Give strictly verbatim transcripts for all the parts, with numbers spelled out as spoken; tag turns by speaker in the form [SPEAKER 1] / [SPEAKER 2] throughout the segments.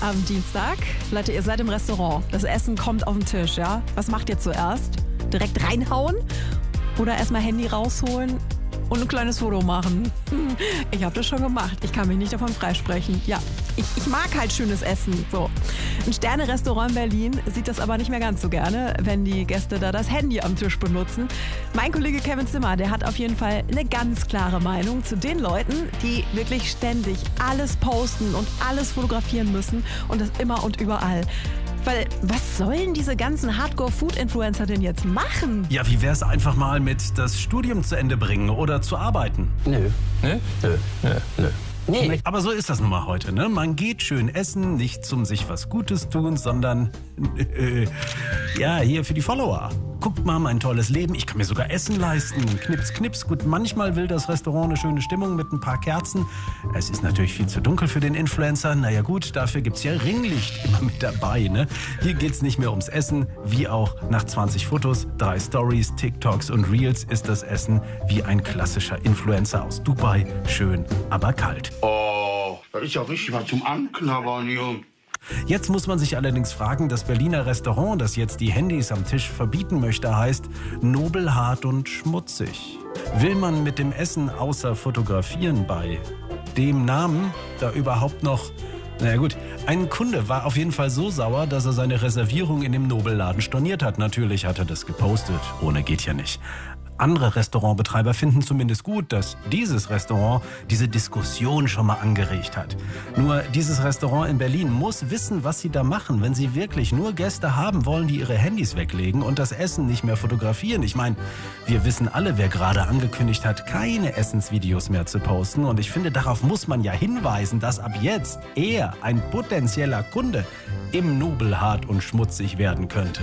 [SPEAKER 1] am Dienstag. Leute, ihr seid im Restaurant. Das Essen kommt auf den Tisch, ja? Was macht ihr zuerst? Direkt reinhauen? Oder erstmal Handy rausholen und ein kleines Foto machen? Ich habe das schon gemacht. Ich kann mich nicht davon freisprechen. Ja, ich, ich mag halt schönes Essen. So. Ein Sterne-Restaurant in Berlin sieht das aber nicht mehr ganz so gerne, wenn die Gäste da das Handy am Tisch benutzen. Mein Kollege Kevin Zimmer, der hat auf jeden Fall eine ganz klare Meinung zu den Leuten, die wirklich ständig alles posten und alles fotografieren müssen und das immer und überall. Weil, was sollen diese ganzen Hardcore-Food-Influencer denn jetzt machen?
[SPEAKER 2] Ja, wie wär's einfach mal mit das Studium zu Ende bringen oder zu arbeiten?
[SPEAKER 3] Nö.
[SPEAKER 4] Ne?
[SPEAKER 3] Nö. Nö. Nö. Nee.
[SPEAKER 2] Aber so ist das nun mal heute, ne? Man geht schön essen, nicht zum sich was Gutes tun, sondern äh, ja, hier für die Follower. Guckt mal, mein tolles Leben, ich kann mir sogar Essen leisten. Knips, knips. Gut, manchmal will das Restaurant eine schöne Stimmung mit ein paar Kerzen. Es ist natürlich viel zu dunkel für den Influencer. Naja gut, dafür gibt's ja Ringlicht immer mit dabei, ne? Hier geht's nicht mehr ums Essen, wie auch nach zwanzig Fotos, drei Stories, TikToks und Reels ist das Essen wie ein klassischer Influencer aus Dubai. Schön, aber kalt.
[SPEAKER 5] Oh, das ist ja richtig was zum Anknabbern, Junge.
[SPEAKER 2] Jetzt muss man sich allerdings fragen, das Berliner Restaurant, das jetzt die Handys am Tisch verbieten möchte, heißt Nobel, hart und schmutzig. Will man mit dem Essen außer Fotografieren bei dem Namen da überhaupt noch... Naja gut, ein Kunde war auf jeden Fall so sauer, dass er seine Reservierung in dem Nobelladen storniert hat. Natürlich hat er das gepostet, ohne geht ja nicht. Andere Restaurantbetreiber finden zumindest gut, dass dieses Restaurant diese Diskussion schon mal angeregt hat. Nur dieses Restaurant in Berlin muss wissen, was sie da machen, wenn sie wirklich nur Gäste haben wollen, die ihre Handys weglegen und das Essen nicht mehr fotografieren. Ich meine, wir wissen alle, wer gerade angekündigt hat, keine Essensvideos mehr zu posten. Und ich finde, darauf muss man ja hinweisen, dass ab jetzt er, ein potenzieller Kunde, im Nobel hart und schmutzig werden könnte.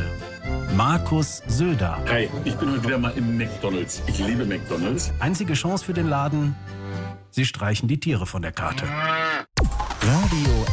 [SPEAKER 2] Markus Söder.
[SPEAKER 4] Hi, ich bin heute wieder mal im McDonald's. Ich liebe McDonald's.
[SPEAKER 2] Einzige Chance für den Laden, sie streichen die Tiere von der Karte. Radio